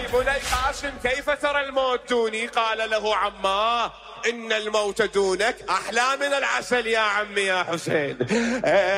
بني قاسم كيف ترى الموت دوني؟ قال له عماه إن الموت دونك أحلى من العسل يا عمي يا حسين.